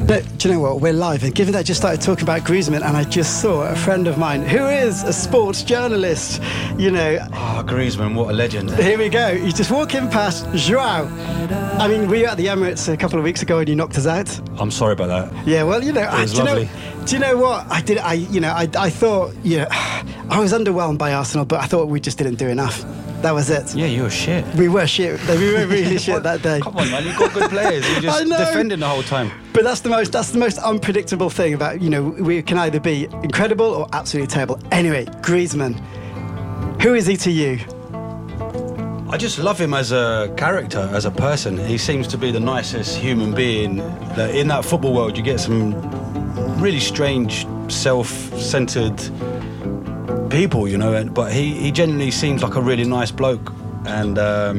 But do you know what? We're live, and given that I just started talking about Griezmann, and I just saw a friend of mine who is a sports journalist, Griezmann, what a legend. Here we go. You just walk in past Joao. I mean, we were at the Emirates a couple of weeks ago and you knocked us out. I'm sorry about that. Yeah, well, it was lovely. Do you know what? I thought, I was underwhelmed by Arsenal, but I thought we just didn't do enough. That was it. Yeah, you were shit. We were shit. We were really shit that day. Come on, man. You've got good players. You're just defending the whole time. But that's the most unpredictable thing about, we can either be incredible or absolutely terrible. Anyway, Griezmann. Who is he to you? I just love him as a character, as a person. He seems to be the nicest human being. In that football world, you get some really strange, self-centered people, but he genuinely seems like a really nice bloke. And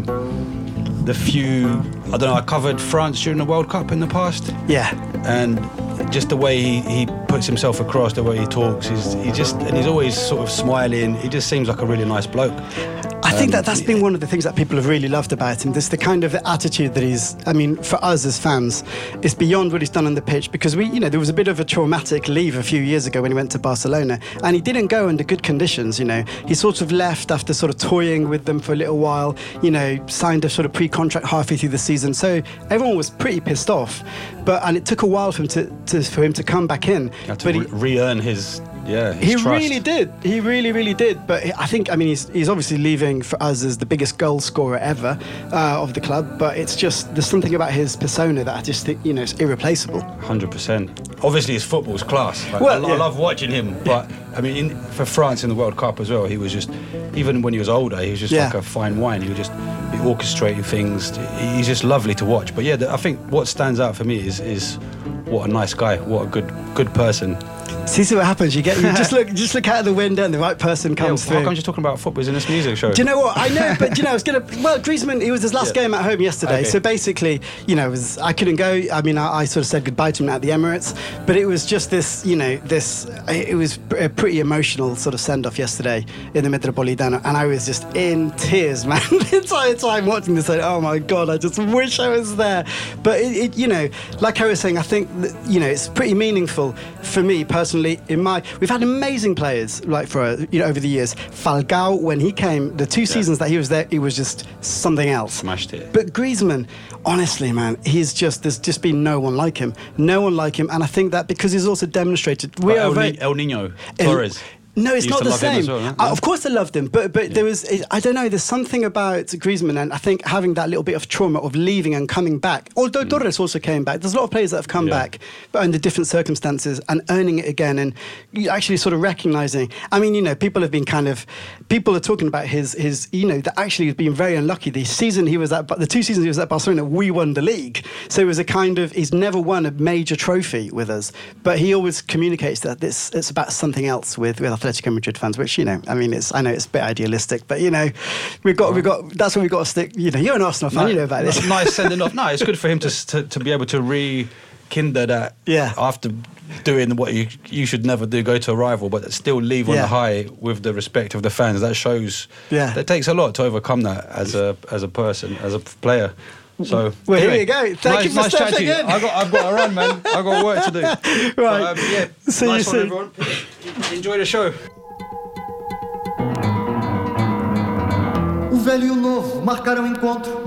I covered France during the World Cup in the past. Yeah. And just the way he puts himself across, the way he talks, he's always sort of smiling. He just seems like a really nice bloke. I think that's been one of the things that people have really loved about him. This the kind of attitude that for us as fans, it's beyond what he's done on the pitch, because there was a bit of a traumatic leave a few years ago when he went to Barcelona, and he didn't go under good conditions. He sort of left after sort of toying with them for a little while. Signed a sort of pre-contract halfway through the season, so everyone was pretty pissed off. And it took a while for him to come back in. To re-earn his trust. He really did. He really, really did. But I think, he's obviously leaving for us as the biggest goal scorer ever of the club. But it's just, there's something about his persona that I just think, it's irreplaceable. 100%. Obviously, his football's class. I love watching him. But, for France in the World Cup as well, he was just, even when he was older, he was just like a fine wine. He would just be orchestrating things. He's just lovely to watch. But I think what stands out for me is what a nice guy, what a good person. See what happens. You just look out of the window and the right person comes through. How come you're talking about football in this music show? Do you know what? I know, but Griezmann, it was his last game at home yesterday. Okay. So basically, I couldn't go. I sort of said goodbye to him at the Emirates, but it was just this, it was a pretty emotional sort of send-off yesterday in the Metropolitano, and I was just in tears, man, the entire time watching this. Oh my God, I just wish I was there. But like I was saying, I think that, it's pretty meaningful for me personally. We've had amazing players over the years. Falcao, when he came, the two seasons that he was there, he was just something else. Smashed it. But Griezmann, honestly, man, there's just been no one like him, and I think that because he's also demonstrated. El Nino Torres. No, it's not the same. Well, no? Of course I loved him, but there was, I don't know, there's something about Griezmann, and I think having that little bit of trauma of leaving and coming back, although Torres also came back, there's a lot of players that have come back, but under different circumstances, and earning it again, and actually sort of recognising, people are talking about his that actually he's been very unlucky. The 2 seasons he was at Barcelona, we won the league. So it was he's never won a major trophy with us, but he always communicates that it's about something else with Atletico Madrid fans, which I know it's a bit idealistic, but we've got that's what we've got to stick. You're an Arsenal fan, you know about this. Nice sending off. No, it's good for him to be able to rekindle that. Yeah. After doing what you should never do, go to a rival, but still leave on a high with the respect of the fans. That shows. Yeah. That takes a lot to overcome that as a person, as a player. So here you go. Thank you for stepping in. I've got to run, man. I've got work to do. Right. See you soon, everyone. Enjoy the show. O velho e o novo marcaram encontro.